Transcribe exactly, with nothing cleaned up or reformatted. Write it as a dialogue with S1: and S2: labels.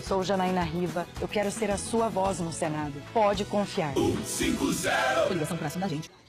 S1: sou Janaína Riva. Eu quero ser a sua voz no Senado. Pode confiar.
S2: cento e cinquenta.
S3: Ligação próxima da gente.